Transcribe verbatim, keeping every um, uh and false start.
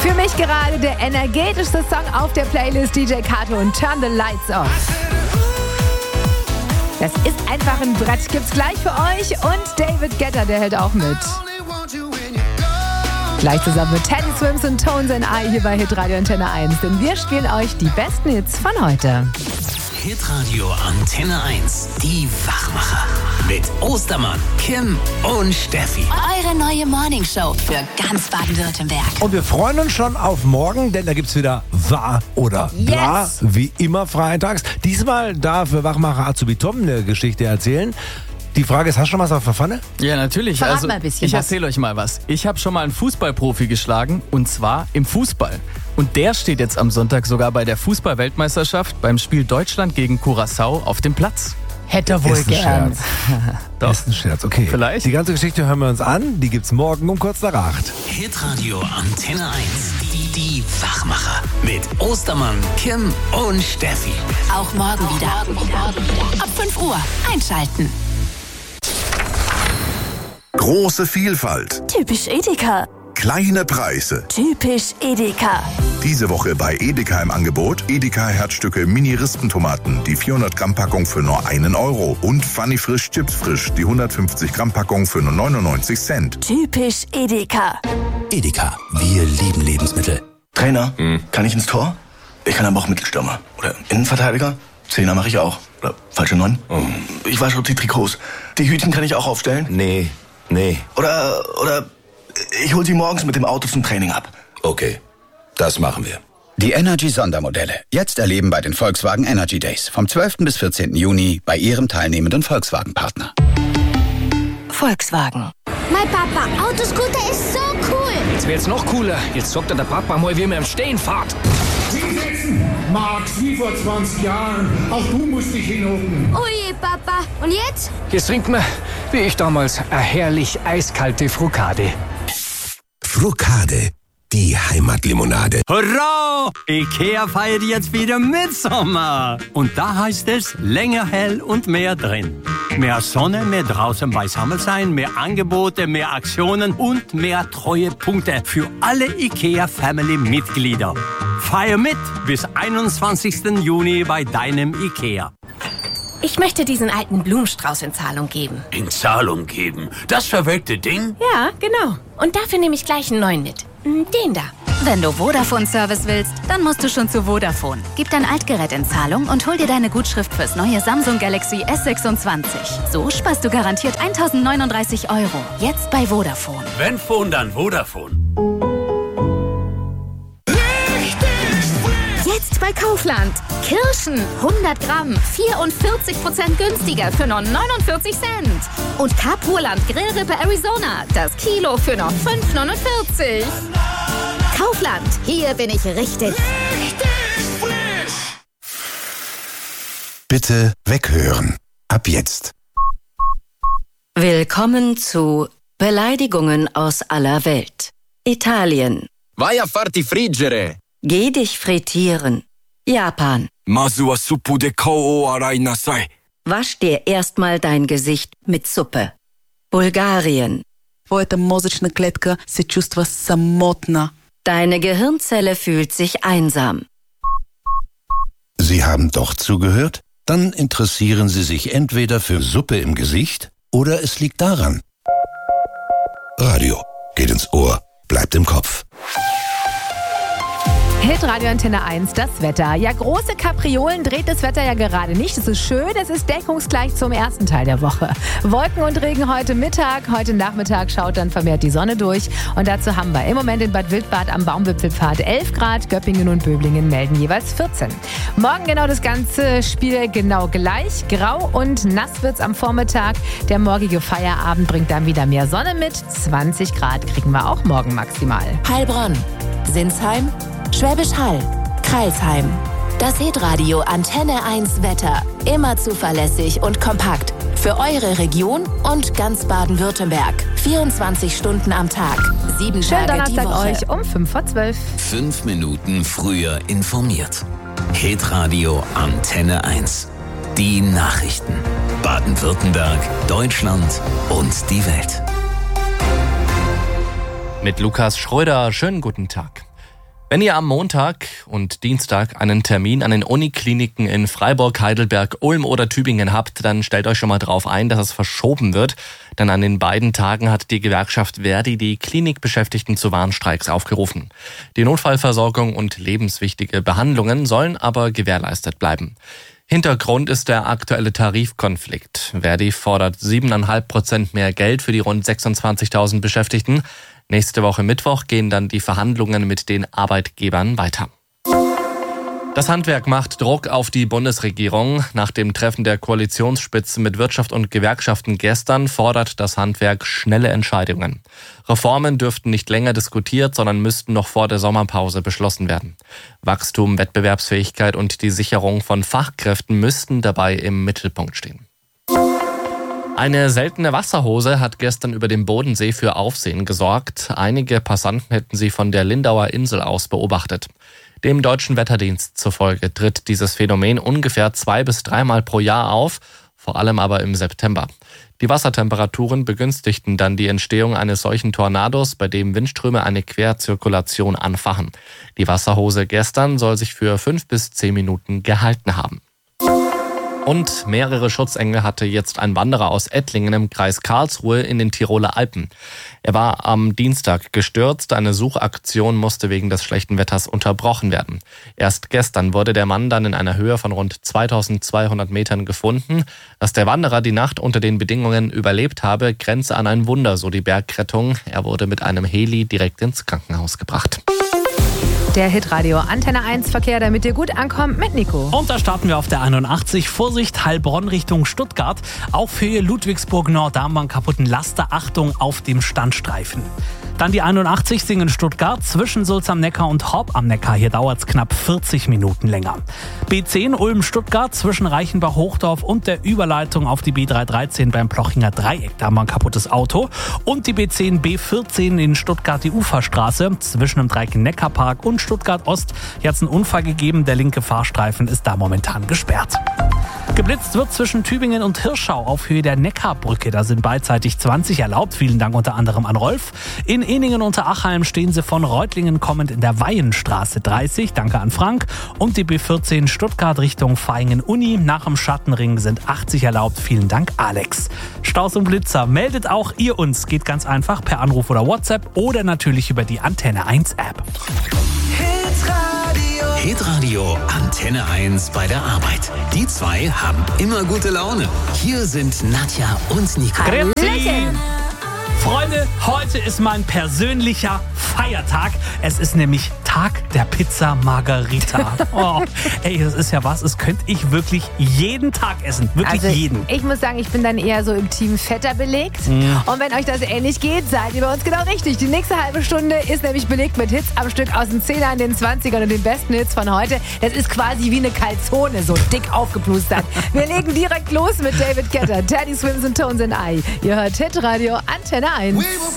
Für mich gerade der energetischste Song auf der Playlist D J Kato und Turn the Lights Off. Das ist einfach ein Brett. Gibt's gleich für euch und David Guetta, der hält auch mit. Gleich zusammen mit Teddy Swims und Tones and I hier bei Hitradio Antenne eins, denn wir spielen euch die besten Hits von heute. Hitradio Antenne eins, die Wachmacher. Mit Ostermann, Kim und Steffi. Eure neue Morningshow für ganz Baden-Württemberg. Und wir freuen uns schon auf morgen, denn da gibt's wieder Wahr oder Bla, yes. wie immer freitags. Diesmal darf Wachmacher Azubi Tom eine Geschichte erzählen. Die Frage ist, hast du schon was auf der Pfanne? Ja, natürlich. Verrat also, mal ein bisschen ich was. erzähle euch mal was. Ich habe schon mal einen Fußballprofi geschlagen, und zwar im Fußball. Und der steht jetzt am Sonntag sogar bei der Fußball-Weltmeisterschaft beim Spiel Deutschland gegen Curaçao auf dem Platz. Hätte er wohl Ist ein gern. Scherz. Doch. Ist ein Scherz, okay. Vielleicht. Die ganze Geschichte hören wir uns an. Die gibt's morgen um kurz nach acht. Hitradio Antenne eins, die, die Wachmacher. Mit Ostermann, Kim und Steffi. Auch morgen wieder. Ab fünf Uhr einschalten. Große Vielfalt, Typisch Edeka. kleine Preise. Typisch Edeka. Diese Woche bei Edeka im Angebot Edeka Herzstücke Mini-Rispentomaten, die vierhundert Gramm Packung für nur einen Euro und Funny Frisch Chips Frisch, die hundertfünfzig Gramm Packung für nur neunundneunzig Cent. Typisch Edeka. Edeka, wir lieben Lebensmittel. Trainer, kann ich ins Tor? Ich kann aber auch Mittelstürmer. Oder Innenverteidiger? Zehner mache ich auch. Oder falsche Neun? Ich wasche auch die Trikots. Die Hütchen kann ich auch aufstellen? Nee, nee. Oder, oder ich hol sie morgens mit dem Auto zum Training ab. Okay, das machen wir. Die Energy-Sondermodelle. Jetzt erleben bei den Volkswagen Energy Days. Vom zwölften bis vierzehnten Juni bei Ihrem teilnehmenden Volkswagen-Partner. Volkswagen. Mein Papa, Autoscooter ist so cool. Jetzt wird's noch cooler. Jetzt sagt der Papa mal, wie man im Stehen fährt. Hinsetzen, Max, wie vor zwanzig Jahren. Auch du musst dich hinhocken. Oje, Papa. Und jetzt? Jetzt trinkt man, wie ich damals, eine herrlich eiskalte Frukade. Frukade, die Heimatlimonade. Hurra! Ikea feiert jetzt wieder Mitsommer. Und da heißt es länger hell und mehr drin. Mehr Sonne, mehr draußen beisammen sein, mehr Angebote, mehr Aktionen und mehr Treuepunkte für alle Ikea-Family-Mitglieder. Feier mit bis einundzwanzigsten Juni bei deinem Ikea. Ich möchte diesen alten Blumenstrauß in Zahlung geben. In Zahlung geben? Das verwelkte Ding? Ja, genau. Und dafür nehme ich gleich einen neuen mit. Den da. Wenn du Vodafone-Service willst, dann musst du schon zu Vodafone. Gib dein Altgerät in Zahlung und hol dir deine Gutschrift fürs neue Samsung Galaxy S sechsundzwanzig. So sparst du garantiert eintausendneununddreißig Euro. Jetzt bei Vodafone. Wenn Phone, dann Vodafone. Jetzt bei Kaufland. Kirschen, hundert Gramm, vierundvierzig Prozent günstiger für nur neunundvierzig Cent. Und Kapurland Grillrippe Arizona, das Kilo für nur fünf neunundvierzig. Kaufland, hier bin ich richtig. Bitte weghören. Ab jetzt. Willkommen zu Beleidigungen aus aller Welt. Italien. Vai a farti friggere. Geh dich frittieren. Japan. Masu wa suppu de kou o arai nasai. Wasch dir erstmal dein Gesicht mit Suppe. Bulgarien. Твоята мозъчна клетка се чувства самотна. Deine Gehirnzelle fühlt sich einsam. Sie haben doch zugehört? Dann interessieren Sie sich entweder für Suppe im Gesicht oder es liegt daran. Radio geht ins Ohr, bleibt im Kopf. Hitradio Antenne eins, das Wetter. Ja, große Kapriolen dreht das Wetter ja gerade nicht. Es ist schön, es ist deckungsgleich zum ersten Teil der Woche. Wolken und Regen heute Mittag, heute Nachmittag schaut dann vermehrt die Sonne durch. Und dazu haben wir im Moment in Bad Wildbad am Baumwipfelpfad elf Grad, Göppingen und Böblingen melden jeweils vierzehn. Morgen genau das ganze Spiel genau gleich. Grau und nass wird's am Vormittag. Der morgige Feierabend bringt dann wieder mehr Sonne mit. zwanzig Grad kriegen wir auch morgen maximal. Heilbronn, Sinsheim, Schwäbisch Hall, Crailsheim. Das Hitradio Antenne eins Wetter. Immer zuverlässig und kompakt. Für eure Region und ganz Baden-Württemberg. vierundzwanzig Stunden am Tag. Sieben Schönen Tage die Donnerstag Woche. euch um fünf vor zwölf. Fünf Minuten früher informiert. Hitradio Antenne eins. Die Nachrichten. Baden-Württemberg, Deutschland und die Welt. Mit Lukas Schröder, schönen guten Tag. Wenn ihr am Montag und Dienstag einen Termin an den Unikliniken in Freiburg, Heidelberg, Ulm oder Tübingen habt, dann stellt euch schon mal drauf ein, dass es verschoben wird. Denn an den beiden Tagen hat die Gewerkschaft Verdi die Klinikbeschäftigten zu Warnstreiks aufgerufen. Die Notfallversorgung und lebenswichtige Behandlungen sollen aber gewährleistet bleiben. Hintergrund ist der aktuelle Tarifkonflikt. Verdi fordert sieben Komma fünf Prozent mehr Geld für die rund sechsundzwanzigtausend Beschäftigten. Nächste Woche Mittwoch gehen dann die Verhandlungen mit den Arbeitgebern weiter. Das Handwerk macht Druck auf die Bundesregierung. Nach dem Treffen der Koalitionsspitze mit Wirtschaft und Gewerkschaften gestern fordert das Handwerk schnelle Entscheidungen. Reformen dürften nicht länger diskutiert, sondern müssten noch vor der Sommerpause beschlossen werden. Wachstum, Wettbewerbsfähigkeit und die Sicherung von Fachkräften müssten dabei im Mittelpunkt stehen. Eine seltene Wasserhose hat gestern über dem Bodensee für Aufsehen gesorgt. Einige Passanten hätten sie von der Lindauer Insel aus beobachtet. Dem Deutschen Wetterdienst zufolge tritt dieses Phänomen ungefähr zwei- bis dreimal pro Jahr auf, vor allem aber im September. Die Wassertemperaturen begünstigten dann die Entstehung eines solchen Tornados, bei dem Windströme eine Querzirkulation anfachen. Die Wasserhose gestern soll sich für fünf bis zehn Minuten gehalten haben. Und mehrere Schutzengel hatte jetzt ein Wanderer aus Ettlingen im Kreis Karlsruhe in den Tiroler Alpen. Er war am Dienstag gestürzt. Eine Suchaktion musste wegen des schlechten Wetters unterbrochen werden. Erst gestern wurde der Mann dann in einer Höhe von rund zweitausendzweihundert Metern gefunden. Dass der Wanderer die Nacht unter den Bedingungen überlebt habe, grenze an ein Wunder, so die Bergrettung. Er wurde mit einem Heli direkt ins Krankenhaus gebracht. Der Hitradio Antenne eins Verkehr, damit ihr gut ankommt, mit Nico. Und da starten wir auf der einundachtzig. Vorsicht, Heilbronn Richtung Stuttgart. Auch für Ludwigsburg Nord, da haben wir einen kaputten Laster. Achtung auf dem Standstreifen. Dann die einundachtzig Singen Stuttgart zwischen Sulz am Neckar und Horb am Neckar. Hier dauert es knapp vierzig Minuten länger. B zehn Ulm Stuttgart zwischen Reichenbach Hochdorf und der Überleitung auf die B dreihundertdreizehn beim Plochinger Dreieck. Da haben wir ein kaputtes Auto. Und die B zehn B vierzehn in Stuttgart die Uferstraße zwischen dem Dreieck Neckarpark und Stuttgart Ost. Hier hat es einen Unfall gegeben. Der linke Fahrstreifen ist da momentan gesperrt. Geblitzt wird zwischen Tübingen und Hirschau auf Höhe der Neckarbrücke. Da sind beidseitig zwanzig erlaubt. Vielen Dank unter anderem an Rolf. In Eningen unter Achalm stehen sie von Reutlingen kommend in der Weihenstraße dreißig. Danke an Frank. Und die B vierzehn Stuttgart Richtung Vaihingen-Uni. Nach dem Schattenring sind achtzig erlaubt. Vielen Dank, Alex. Staus und Blitzer. Meldet auch ihr uns. Geht ganz einfach per Anruf oder WhatsApp oder natürlich über die Antenne eins App. Hitradio Antenne eins bei der Arbeit. Die zwei haben immer gute Laune. Hier sind Nadja und Nico. Grüezi. Freunde, heute ist mein persönlicher Feiertag. Es ist nämlich Tag der Pizza Margherita. Oh, ey, das ist ja was, das könnte ich wirklich jeden Tag essen. Wirklich also, jeden. Ich muss sagen, ich bin dann eher so im Team Fetter belegt. Mm. Und wenn euch das ähnlich geht, seid ihr bei uns genau richtig. Die nächste halbe Stunde ist nämlich belegt mit Hits am Stück aus den zehnern, den zwanzigern und den besten Hits von heute. Das ist quasi wie eine Calzone, so dick aufgeplustert. Wir legen direkt los mit David Guetta, Teddy Swims und Tones and I. Ihr hört Hitradio Antenne eins.